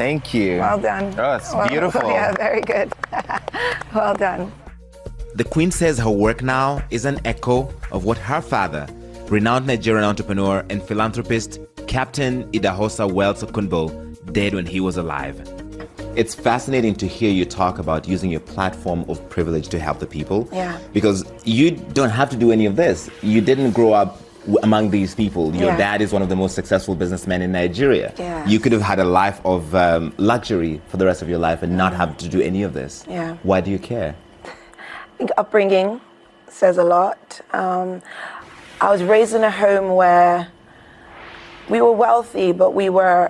Thank you. Well done. Oh, it's beautiful. Yeah, very good. Well done. The Queen says her work now is an echo of what her father, renowned Nigerian entrepreneur and philanthropist Captain Idahosa Wells Okunbo, did when he was alive. It's fascinating to hear you talk about using your platform of privilege to help the people. Yeah. Because you don't have to do any of this. You didn't grow up among these people. Your dad is one of the most successful businessmen in Nigeria. Yes. You could have had a life of luxury for the rest of your life and not have to do any of this. Yeah. Why do you care? I think upbringing says a lot. I was raised in a home where we were wealthy, but we were